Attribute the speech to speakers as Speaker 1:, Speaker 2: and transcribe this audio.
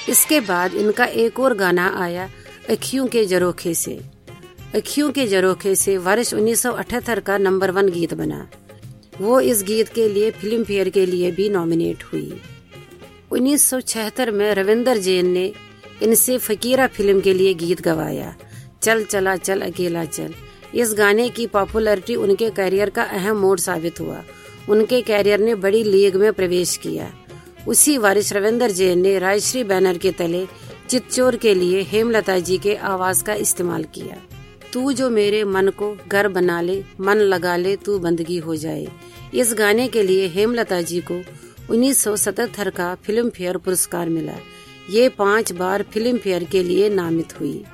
Speaker 1: इसके बाद इनका एक और गाना आया अखियों के झरोखे से। अखियों के झरोखे से वर्ष 1978 का नंबर 1 गीत बना। वो इस गीत के लिए फिल्म फेयर के लिए भी नॉमिनेट हुई। 1976 में रविंदर जैन ने इनसे फकीरा फिल्म के लिए गीत गवाया, चल चला चल अकेला चल। इस गाने की पॉपुलैरिटी उनके करियर का अहम मोड़ साबित हुआ। उनके करियर ने बड़ी लीग में प्रवेश किया। उसी वर्ष रविंदर जैन ने राजश्री बैनर के तले चितचोर के लिए हेमलता जी के आवाज का इस्तेमाल किया। तू जो मेरे मन को घर बना ले, मन लगा ले, तू बंदगी हो जाए। इस गाने के लिए हेमलता जी को 1977 का फिल्म फेयर पुरस्कार मिला। ये 5 बार फिल्म फेयर के लिए नामित हुई।